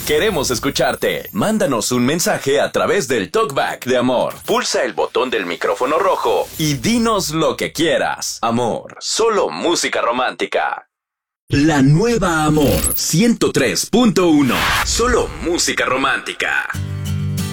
Queremos escucharte. Mándanos un mensaje a través del TalkBack de Amor. Pulsa el botón del micrófono rojo y dinos lo que quieras. Amor, solo música romántica. La nueva Amor 103.1. Solo música romántica.